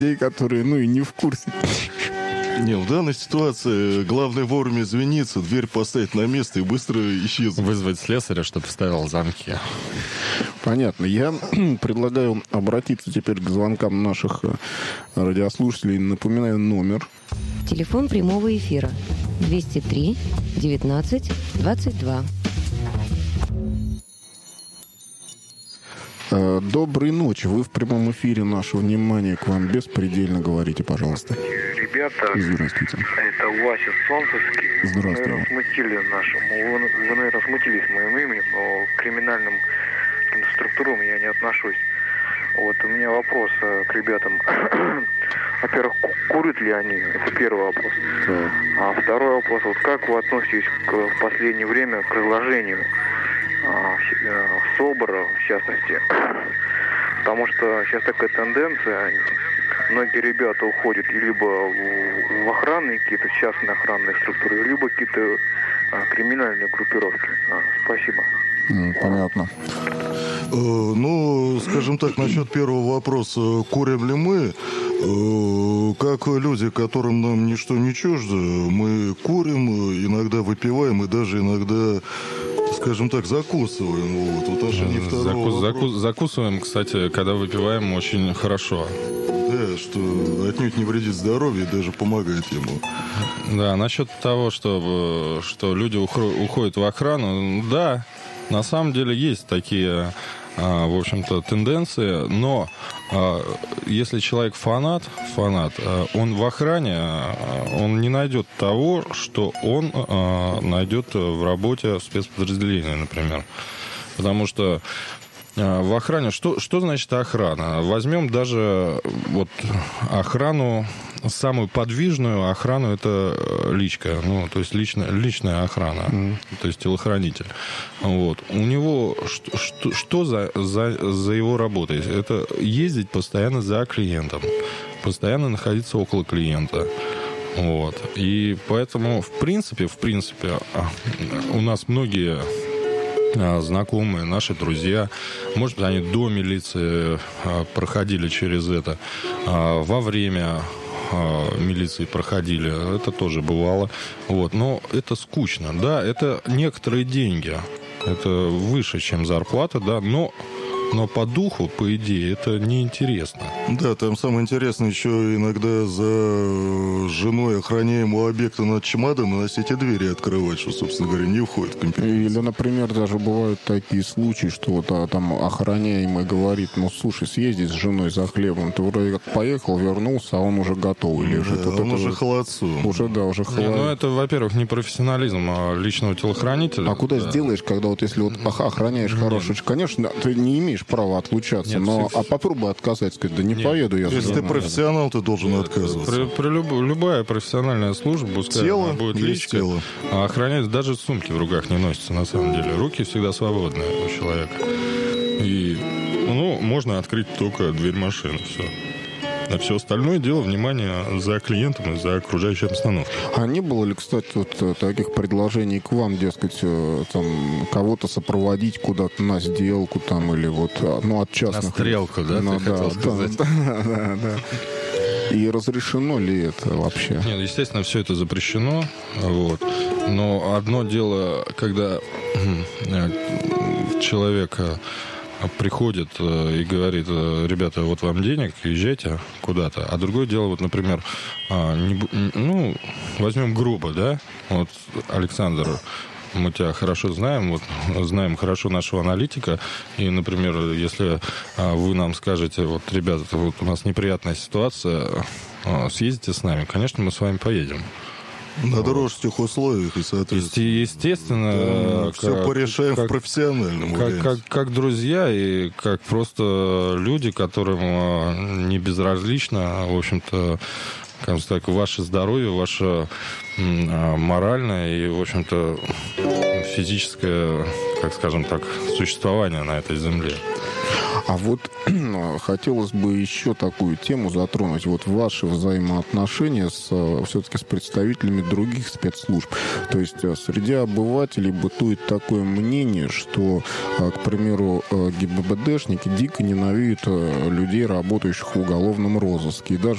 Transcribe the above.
людей, которые, и не в курсе. Не, в данной ситуации главное вовремя извиниться, дверь поставить на место и быстро исчезнуть. Вызвать слесаря, чтобы вставил замки. Понятно. Я предлагаю обратиться теперь к звонкам наших радиослушателей. Напоминаю номер. Телефон прямого эфира 203 19 22. Доброй ночи. Вы в прямом эфире. Наше внимание к вам беспредельно. Говорите, пожалуйста. Ребята, Здравствуйте. это Вася Солнцевский. Здравствуйте. Наверное, вы, наверное, смутились моим именем, но к криминальным структурам я не отношусь. Вот у меня вопрос к ребятам. Во-первых, курят ли они? Это первый вопрос. Да. А второй вопрос. Вот как вы относитесь в последнее время к разложению СОБРа, в частности? Потому что сейчас такая тенденция. Многие ребята уходят либо в охранные какие-то частные охранные структуры, либо какие-то криминальные группировки. Спасибо. Понятно. Скажем так, насчет первого вопроса, курим ли мы? Как люди, которым нам ничто не чуждо, мы курим, иногда выпиваем и даже иногда, скажем так, закусываем. Вот, в отношении второго вопроса. Закусываем, кстати, когда выпиваем, очень хорошо. Да, что отнюдь не вредит здоровью и даже помогает ему. Да, насчет того, что люди уходят в охрану, да, на самом деле есть такие, в общем-то, тенденции, но если человек фанат, он в охране, он не найдет того, что он найдет в работе в спецподразделении, например. Потому что в охране... Что значит охрана? Возьмем даже охрану, самую подвижную охрану, это личка. То есть личная охрана. То есть телохранитель. Вот. У него что за его работой? Это ездить постоянно за клиентом. Постоянно находиться около клиента. Вот. И поэтому, в принципе, у нас многие знакомые, наши друзья, может быть, они до милиции проходили через это, во время милиции проходили, это тоже бывало. Вот. Но это скучно, да, это некоторые деньги, это выше, чем зарплата, да, но по духу, по идее, это неинтересно. Да, там самое интересное еще иногда за женой охраняемого объекта надо чемодан носить и двери открывать, что, собственно говоря, не входит в компетенцию. Или, например, даже бывают такие случаи, что там охраняемый говорит, слушай, съезди с женой за хлебом. Ты вроде как поехал, вернулся, а он уже готовый лежит. Да, он уже холодцом. Уже холодец. Это, во-первых, не профессионализм личного телохранителя. А куда сделаешь, когда если охраняешь хороший... Конечно, ты не имеешь права отлучаться, а попробуй отказать, сказать, да не поеду я. Если ты профессионал, ты должен отказываться. Любая профессиональная служба, пускай она будет личка, охраняет, даже сумки в руках не носятся, на самом деле. Руки всегда свободны у человека. И, можно открыть только дверь машины, все. А все остальное дело внимание за клиентом и за окружающей обстановкой. А не было ли, кстати, таких предложений к вам, дескать, кого-то сопроводить куда-то на сделку или от частных... На стрелку, да, ты хотел сказать? Да. И разрешено ли это вообще? Нет, естественно, все это запрещено. Вот. Но одно дело, когда человек приходит и говорит, ребята, вот вам денег, езжайте куда-то. А другое дело, например, возьмем грубо, да? Вот, Александр, мы тебя хорошо знаем, знаем хорошо нашего аналитика, и, например, если вы нам скажете, ребята, у нас неприятная ситуация, съездите с нами, конечно, мы с вами поедем. На дружеских условиях и, соответственно... Естественно... все порешаем в профессиональном варианте. Как друзья и как просто люди, которым не безразлично, в общем-то, как сказать, ваше здоровье, ваше моральное и, в общем-то, физическое, как скажем так, существование на этой земле. А вот хотелось бы еще такую тему затронуть. Вот ваши взаимоотношения все-таки с представителями других спецслужб. То есть среди обывателей бытует такое мнение, что, к примеру, ГИБДДшники дико ненавидят людей, работающих в уголовном розыске. И даже